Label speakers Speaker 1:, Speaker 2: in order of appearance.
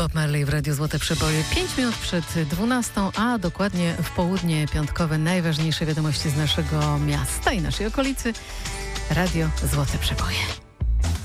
Speaker 1: Bob Marley w Radiu Złote Przeboje. 5 minut przed 12, a dokładnie w południe piątkowe najważniejsze wiadomości z naszego miasta i naszej okolicy. Radio Złote Przeboje.